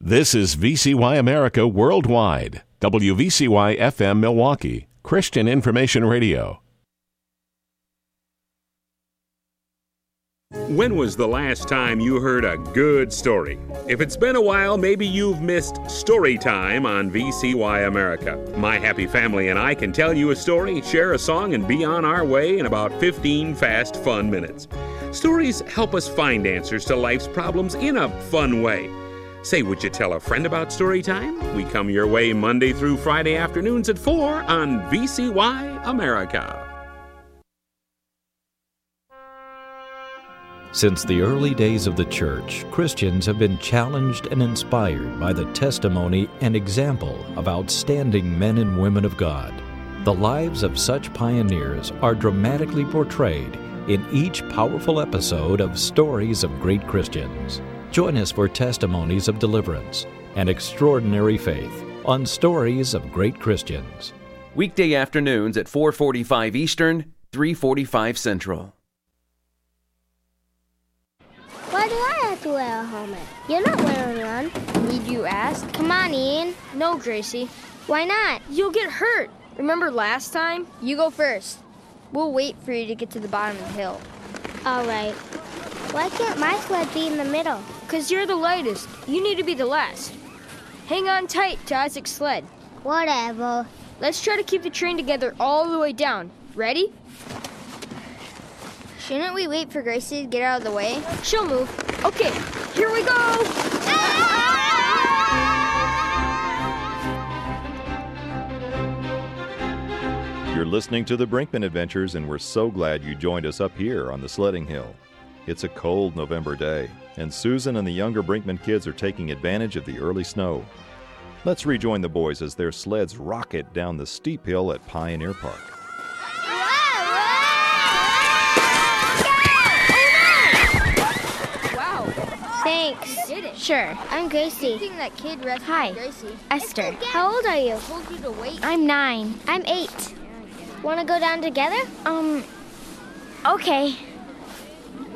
This is VCY America Worldwide, WVCY FM Milwaukee, Christian Information Radio. When was the last time you heard a good story? If it's been a while, maybe you've missed Story Time on VCY America. My happy family and I can tell you a story, share a song, and be on our way in about 15 fast, fun minutes. Stories help us find answers to life's problems in a fun way. Say, would you tell a friend about Story Time? We come your way Monday through Friday afternoons at 4 on VCY America. Since the early days of the church, Christians have been challenged and inspired by the testimony and example of outstanding men and women of God. The lives of such pioneers are dramatically portrayed in each powerful episode of Stories of Great Christians. Join us for testimonies of deliverance and extraordinary faith on Stories of Great Christians. Weekday afternoons at 4:45 Eastern, 3:45 Central. Why do I have to wear a helmet? You're not wearing one. Need you ask? Come on, Ian. No, Gracie. Why not? You'll get hurt. Remember last time? You go first. We'll wait for you to get to the bottom of the hill. All right. Why can't my sled be in the middle? 'Cause you're the lightest. You need to be the last. Hang on tight to Isaac's sled. Whatever. Let's try to keep the train together all the way down. Ready? Shouldn't we wait for Gracie to get out of the way? She'll move. Okay, here we go! You're listening to the Brinkman Adventures, and we're so glad you joined us up here on the sledding hill. It's a cold November day, and Susan and the younger Brinkman kids are taking advantage of the early snow. Let's rejoin the boys as their sleds rocket down the steep hill at Pioneer Park. Thanks. You did it. Sure. I'm Gracie. Good thing that kid rescued Hi. Gracie. Esther. How old are you? I told you to wait. I'm 9. I'm 8. Want to go down together? Okay.